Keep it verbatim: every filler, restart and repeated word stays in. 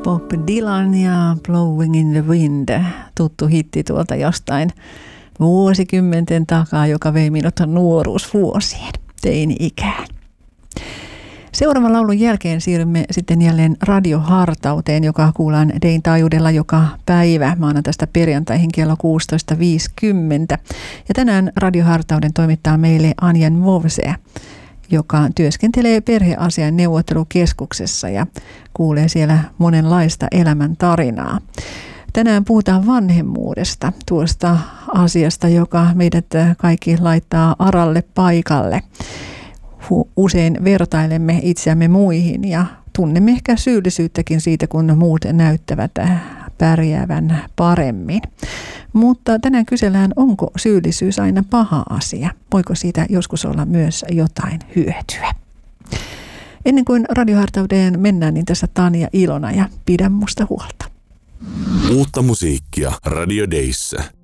Bob Dylan ja Blowing in the Wind, tuttu hitti tuolta jostain vuosikymmenten takaa, joka vei minut nuoruusvuosien teini-ikään. Seuraavan laulun jälkeen siirrymme sitten jälleen radiohartauteen, joka kuullaan Dayn taajuudella joka päivä maanantaista perjantaihin kello kuusitoista viisikymmentä. Ja tänään radiohartauden toimittaa meille Anjan Vovse, joka työskentelee perheasian neuvottelukeskuksessa ja kuulee siellä monenlaista elämän tarinaa. Tänään puhutaan vanhemmuudesta, tuosta asiasta, joka meidät kaikki laittaa aralle paikalle. Usein vertailemme itseämme muihin ja tunnemme ehkä syyllisyyttäkin siitä, kun muut näyttävät pärjäävän paremmin. Mutta tänään kysellään, onko syyllisyys aina paha asia? Voiko siitä joskus olla myös jotain hyötyä? Ennen kuin radiohartauteen mennään, niin tässä Tanja Ilona ja Pidä musta huolta. Uutta musiikkia Radio Dayssä.